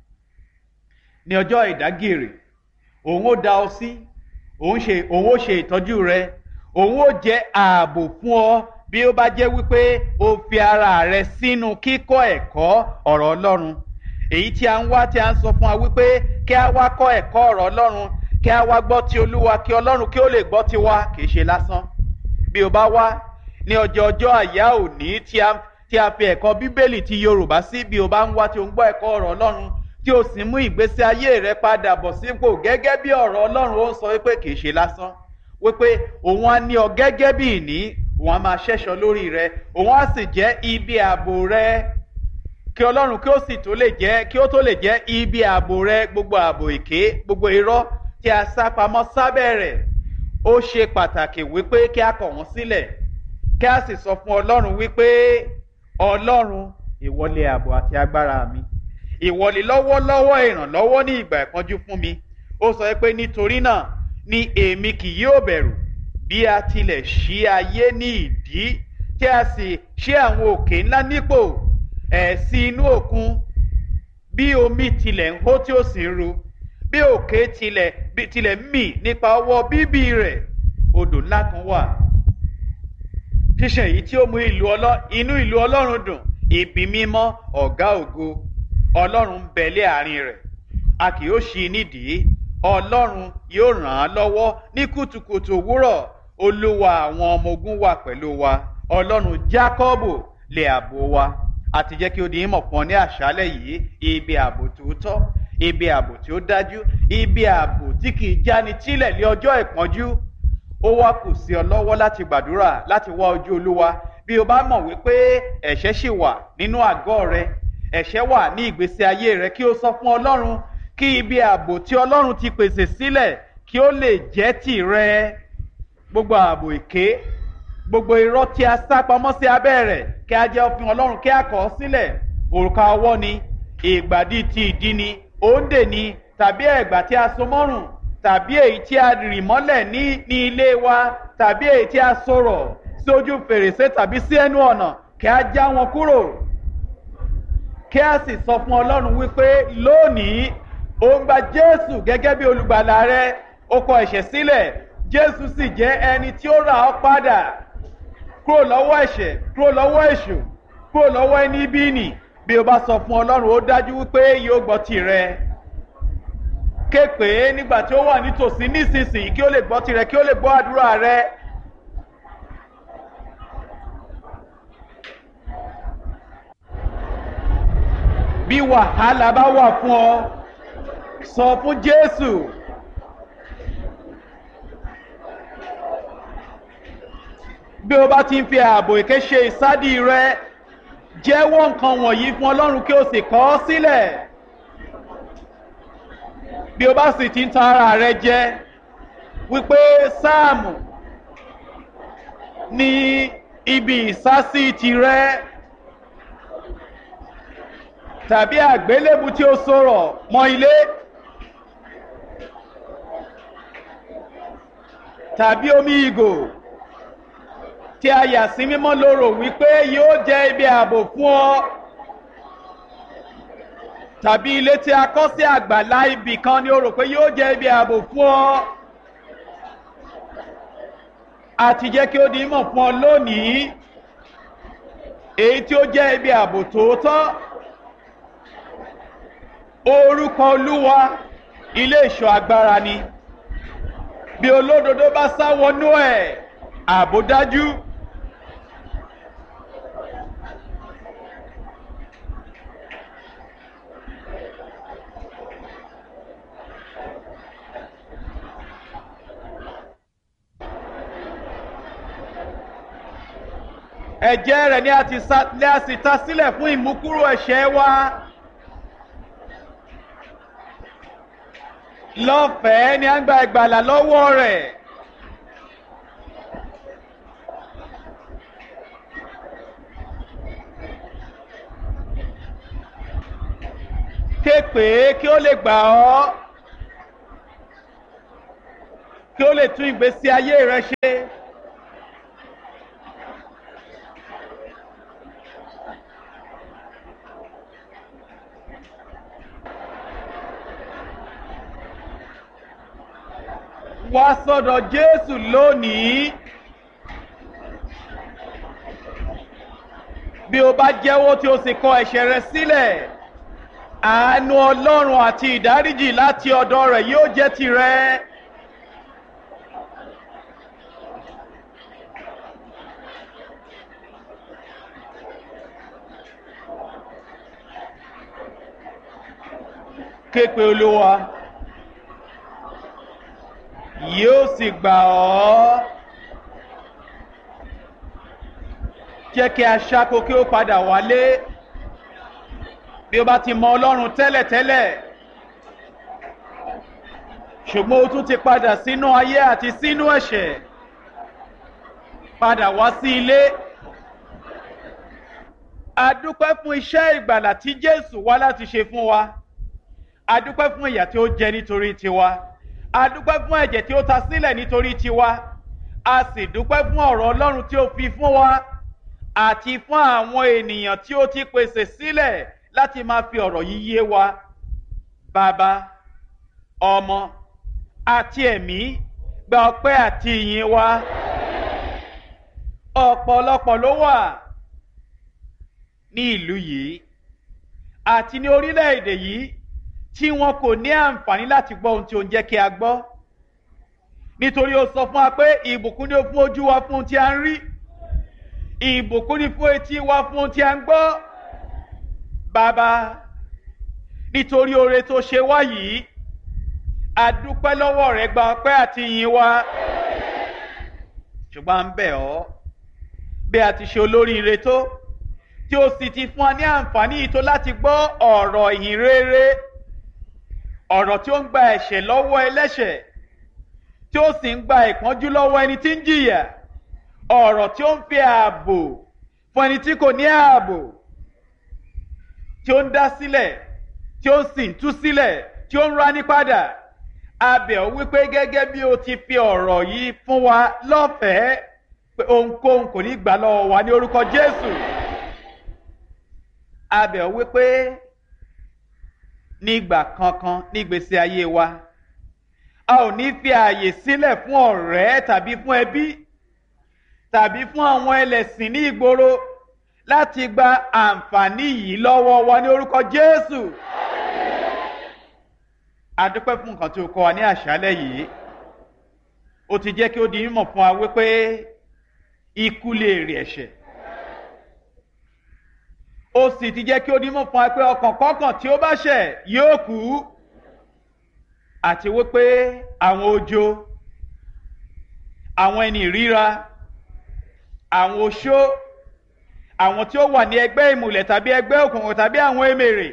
ní ọjọ́ ìdágìrì, òun ó dá ọ sí, òun ṣe òun ó ṣe ìtọ́jú rẹ, òun ó jẹ́ ààbò fún ọ bí ó bá jẹ́ wípé o fi ara rẹ sínú kíkọ́ ẹ̀kọ́ ọ̀rọ̀ Ọlọ́run. Èyí tí a ń wá tí a ń sọ fún wa wípé kí a wá kọ́ ẹ̀kọ́ ọ̀rọ̀ Ọlọ́run, kí a wá gbọ́ ti Olúwa, kí Ọlọ́run kí ó lè gbọ́ ti wa, kì í ṣe lásán. Bí o bá wá ní ọjọ́ ọjọ́ àyá òní tí a tí a fi ẹ̀kọ́ Bíbélì ti Yorùbá sí, bí o bá ń wá tí o ń gbọ́ ẹ̀kọ́ ọ̀rọ̀ Ọlọ́run tí o sì mú ìgbésí ayé rẹ padà bọ̀ sípò gẹ́gẹ́ bí ọ̀rọ̀ Ọlọ́run ó ń sọ wípé kì í ṣe lásán, wípé òun á ní ọ gẹ́gẹ́ bí ìní, òun á máa ṣẹ́ṣọ lórí rẹ, òun á sì jẹ́ ibi ààbò rẹ, kí Ọlọ́run kí ó sì tó lè jẹ́ kí ó tó lè jẹ́ ibi ààbò rẹ, gbogbo ààbò èké, gbogbo irọ́ tí a sá pamọ́ sábẹ́ rẹ̀. Ó ṣe pàtàkì wípé kí a kọ̀ wọ́n sílẹ̀, kí a sì sọ fún Ọlọ́run wípé Ọlọ́run, ìwọ lé ààbò àti agbára mi, ìwọ lé lọ́wọ́lọ́wọ́ ìrànlọ́wọ́ ní ìgbà ìpọ́njú fún mi. Ó sọ pé nítorí náà ni èmi kì yóò bẹ̀rù bí a tilẹ̀ ṣí ayé ní ìdí tí a sì ṣí àwọn òkè ńlá nípò, ẹ̀ sí inú òkun, bí omi tilẹ̀ ń hó tí ó sì ń ru, bí òkè tilẹ̀ bí tilẹ̀ ń mì nípa ọwọ́ bíbí rẹ̀. Odò ńlá kan wà, ṣíṣàn èyí tí ó mú ìlú ọlọ́ inú ìlú Ọlọ́run dùn, ibi mímọ́ ọ̀gá ògo. Ọlọ́run ń bẹ lé àárín rẹ̀, a kì yóò ṣí nídìí. Ọlọ́run yóò ràn án lọ́wọ́ ní kùtùkùtù òwúrọ̀. Olúwa àwọn ọmọ ogun wà pẹ̀lú wa. Ọlọ́run Jákọ́bù lé ààbò wa. Àti jẹ́ kí ó di ìmọ̀ fún ọ ní àṣálẹ́ yìí, ibi ààbò tòótọ́, ibi ààbò tí ó dájú, ibi ààbò tí kì í jáni tílẹ̀ lé ọjọ́ ìpọ́njú. Ó wá kù sí ọ lọ́wọ́ láti gbàdúrà, láti wá ojú Olúwa. Bí o bá mọ̀ wípé ẹ̀ṣẹ̀ ṣì wà nínú àgọ́ rẹ, ẹ̀ṣẹ̀ wà ní ìgbésí ayé rẹ, kí o sọ fún Ọlọ́run kí ibi ààbò tí Ọlọ́run ti pèsè sílẹ̀ kí ó lè jẹ́ tìrẹ. Gbogbo ààbò èké, gbogbo irọ́ tí a sá pamọ́ sí abẹ́ rẹ̀, kí a jẹ́ òfin Ọlọ́run, kí a kọ̀ ọ́ sílẹ̀. Òrùka ọwọ́ ni, ìgbàdí ti ìdí ni, òǹdè ni, tàbí ẹ̀gbà tí a so mọ́rùn, tàbí èyí tí a rì mọ́lẹ̀ ní ní ilé wa, tàbí èyí tí a sọ̀rọ̀ sí ojú fèrèsé tàbí sí ẹnu ọ̀nà, kí a já wọn kúrò. Kí a sì sọ fún Ọlọ́run wípé lónìí ó ń gba Jésù gẹ́gẹ́ bí olùgbàlà rẹ, ó kọ ẹ̀ṣẹ̀ sílẹ̀, Jésù sì jẹ́ ẹni tí ó rà ọ́ padà kúrò lọ́wọ́ ẹ̀ṣẹ̀, kúrò lọ́wọ́ èṣù, kúrò lọ́wọ́ ẹni ibi nì. Bí o bá sọ fún Ọlọ́run, ó dájú wípé yóò gbọ́ tirẹ̀. Ké pè é nígbà tí ó wà nítòsí nísinsìnyí, kí ó lè gbọ́ tirẹ̀, kí ó lè gbọ́ àdúrà rẹ. Bí wàhálà bá wà fún ọ, sọ fún Jésù. Bí o bá ti ń fi ààbò èké ṣe ìsádi rẹ, jẹ́wọ́ nǹkan wọ̀nyí fún Ọlọ́run kí o sì kọ̀ ọ́ sílẹ̀. Bí o bá sì ti ń tan ara rẹ jẹ wípé Sáàmù ní ibi ìsásí tirẹ, tàbí àgbélébù tí ó sọ̀rọ̀ mọ́ ilé, tàbí omi ìgò tí a yà sí mímọ́ lóró wípé yóò jẹ́ ibi ààbò fún ọ, tàbí ilé tí a kọ́ sí àgbàlá ibì kan ni ó rò pé yóò jẹ́ ibi ààbò fún ọ. Àti jẹ́ kí ó di ìmọ̀ fún ọ lónìí, èyí tí ó jẹ́ ibi ààbò tòótọ́. Orúkọ Olúwa ilé ìṣọ́ agbára ni. Bí olódodo bá sá wọnú ẹ̀, ààbò dájú. Ẹ̀jẹ̀ rẹ̀ ni a ti sa lé a sì ta sílẹ̀ fún ìmúkúrò ẹ̀ṣẹ̀ wa. Lọ́fẹ̀ẹ́ ni a ń gba ìgbàlà lọ́wọ́ rẹ̀. ké pè é kí ó lè gbà ọ́, kí ó lè tún ìgbésí ayé rẹ ṣe. Wá sọ́dọ̀ Jésù lónìí. Bí o bá jẹ́wọ́ tí o sì kọ ẹ̀ṣẹ̀ rẹ sílẹ̀, àánú Ọlọ́run àti ìdáríjì láti ọ̀dọ̀ rẹ̀ yóò jẹ́ tirẹ̀. Ké pe Olúwa, yóò sì gbà ọ́. Jẹ́ kí aṣáko kí ó padà wálé. Bí o bá ti mọ Ọlọ́run tẹ́lẹ̀tẹ́lẹ̀, ṣùgbọ́n o tún ti padà sínú ayé àti sínú ẹ̀ṣẹ̀, padà wá sí ilé. A dúpẹ́ fún iṣẹ́ ìgbàlà tí Jésù wá láti ṣe fún wa. A dúpẹ́ fún ìyà tí ó jẹ nítorí tiwa. A dúpẹ́ fún ẹ̀jẹ̀ tí ó ta sílẹ̀ nítorí tiwa. A sì dúpẹ́ fún ọ̀rọ̀ Ọlọ́run tí ó fi fún wa, àti fún àwọn ènìyàn tí ó ti pèsè sílẹ̀ láti máa fi ọ̀rọ̀ yìí yé wa. Bàbá, Ọmọ àti Ẹ̀mí, gba ọpẹ́ àti ìyìn wa. Ọ̀pọ̀lọpọ̀ ló wà ní ìlú yìí àti ní orílẹ̀-èdè yìí tí wọn kò ní àǹfààní láti gbọ́ ohun tí ó ń jẹ́ kí a gbọ́. Nítorí ó sọ fún wa pé ìbùkún ni ó fún ojú wa fún ohun tí a ń rí, ìbùkún ni fún etí wa fún ohun tí a ń gbọ́. Bàbá, nítorí oore tó ṣe wá yìí, a dúpẹ́ lọ́wọ́ rẹ, gba ọpẹ́ àti ìyìn wa. Ṣùgbọ́n à ń bẹ̀ ọ́, bí a ti ṣe olóríire tó, tí ó sì ti fún wa ní àǹfààní yìí tó láti gbọ́ ọ̀rọ̀ ìyìn rere, ọ̀rọ̀ tí ó ń gba ẹ̀ṣẹ̀ lọ́wọ́ ẹlẹ́ṣẹ̀, tí ó sì ń gba ìpọ́njú lọ́wọ́ ẹni tí ń jìyà, ọ̀rọ̀ tí ó ń fi ààbò fún ẹni tí kò ní ààbò, tí ó ń dá sílẹ̀, tí ó sì ń tú sílẹ̀, tí ó ń rání padà. A bẹ̀ ọ́ wípé gẹ́gẹ́ bí o ti fi ọ̀rọ̀ yìí fún wa lọ́fẹ̀ẹ́, pé ohunkóhun kò ní gbà lọ́wọ́ wa ní orúkọ Jésù. A bẹ̀ ọ́ wípé nígbà kankan nígbésí ayé wa, a ò ní fi ààyè sílẹ̀ fún ọ̀rẹ́ tàbí fún ẹbí tàbí fún àwọn ẹlẹ́sìn ní ìgboro láti gba àǹfààní yìí lọ́wọ́ wa ní orúkọ Jésù. A dúpẹ́ fún nǹkan tí o kọ́ wa ní àṣálẹ́ yìí. O ti jẹ́ kí ó di mímọ̀ fún wa wípé ikú lè èrè ẹ̀ṣẹ̀. O sì ti jẹ́ kí ó di mímọ̀ fún wa pé ọkàn kọ́kàn tí ó bá ṣẹ̀ yóò kú. Àti wípé àwọn ojo, àwọn ẹni ìríra, àwọn oṣó, àwọn tí ó wà ní ẹgbẹ́ ìmùlẹ̀ tàbí ẹgbẹ́ òkùnkùn tàbí àwọn èmèrè,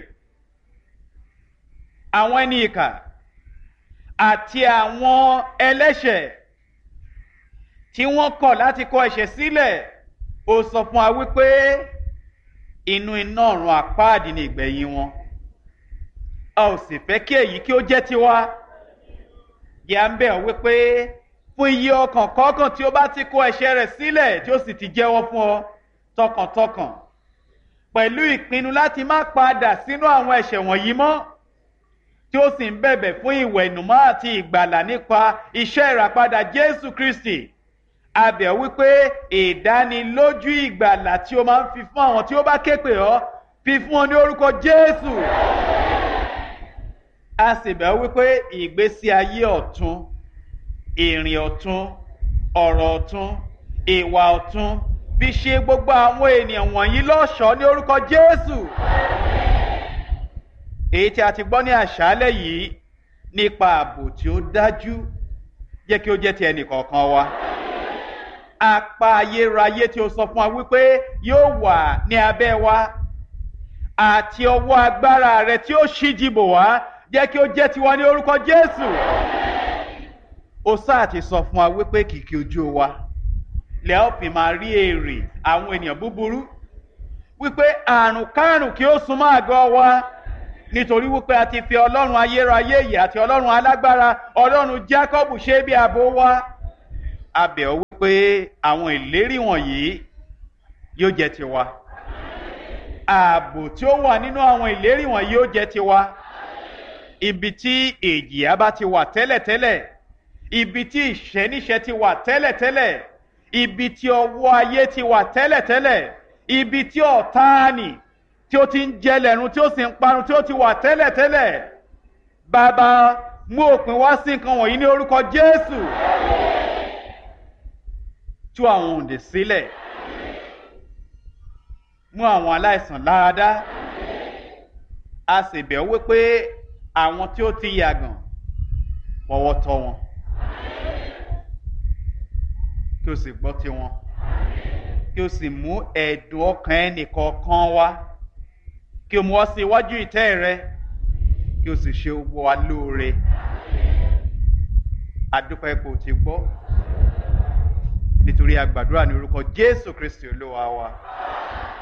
àwọn ẹni ìkà àti àwọn ẹlẹ́ṣẹ̀ tí wọ́n kọ̀ láti kọ ẹ̀ṣẹ̀ sílẹ̀, ó sọ fún wa wípé inú iná ọ̀run àpáàdì ni ìgbẹ̀yìn wọn. A ò sì fẹ́ kí èyí kí ó jẹ́ tiwa. Yà ń bẹ̀ ọ́ wípé fún iye ọkàn kọ̀ọ̀kan tí ó bá ti kọ ẹ̀ṣẹ̀ rẹ̀ sílẹ̀ tí ó sì ti jẹ́wọ́ fún ọ tọkàntọkàn, pẹ̀lú ìpinnu láti má padà sínú àwọn ẹ̀ṣẹ̀ wọ̀nyí mọ́, tí ó sì ń bẹ̀bẹ̀ fún ìwẹ̀nùmọ́ àti ìgbàlà nípa iṣẹ́ ìràpadà Jésù Kristi. A bẹ̀ ọ́ wípé ìdánilójú ìgbàlà tí ó máa ń fi fún àwọn tí ó bá ké pè ọ́, fi fún ọ ní orúkọ Jésù. A sì bẹ̀ ọ́ wípé ìgbésí ayé ọ̀tun, ìrìn ọ̀tun, ọ̀rọ̀ ọ̀tun, ìwà ọ̀tun, fi ṣe gbogbo àwọn ènìyàn wọ̀nyí lọ́ṣọ̀ọ́ ní orúkọ Jésù. Èyí tí a ti gbọ́ ní àṣálẹ́ yìí nípa ààbò tí ó dájú, jẹ́ kí ó jẹ́ ti ẹnì kọ̀ọ̀kan wa. Apá ayérayé tí ó sọ fún wa wípé yóò wà ní abẹ́ wa, àti ọwọ́ agbára rẹ̀ tí ó ṣíji bò wá, jẹ́ kí ó jẹ́ tiwa ní orúkọ Jésù. Ó sáà ti sọ fún wa wípé kìkì ojú wa lẹ́ ó fi máa rí èrè àwọn ènìyàn búburú, wípé àrùn kárùn kí ó súnmọ́ àgọ́ wa, nítorí wípé a ti fi ọlọ́run ayérayé yìí àti ọlọ́run alágbára ọlọ́run Jákọ́bù ṣe bí ààbò wa. A bẹ̀ ọ́ wípé àwọn ìlérí wọ̀nyí yóò jẹ́ tiwa. Ààbò tí ó wà nínú àwọn ìlérí wọ̀nyí yóò jẹ́ tiwa. Ibi tí èjìyà bá ti wà tẹ́lẹ̀tẹ́lẹ̀, ibi tí ìṣẹ́níṣẹ́ ti wà tẹ́lẹ̀tẹ́lẹ̀, ibi tí ọwọ́ ayé ti wà tẹ́lẹ̀tẹ́lẹ̀, ibi tí ọ̀táànì tí ó ti ń jẹlẹ̀run tí ó sì ń parun tí ó ti wà tẹ́lẹ̀tẹ́lẹ̀. Bàbá, mú òpin wá sí nǹkan wọ̀nyí ní orúkọ Jésù. Tú àwọn òǹdè sílẹ̀. Mú àwọn aláìsàn láradá. A sì bẹ̀ ọ́ wípé àwọn tí ó ti yàgàn fọwọ́ tọ́ wọn. Kí o sì gbọ́ tiwọn. Kí o sì mú ẹ̀dùn ọkàn ẹnìkọ̀ọ̀kan wá. Kí o mú wá sí iwájú ìtẹ́ rẹ. Kí o sì ṣe gbogbo wa lóore. Adúpẹ́ ipò tí gbọ́. Nítorí a gbàdúrà ní orúkọ Jésù Kristi Olúwa wa.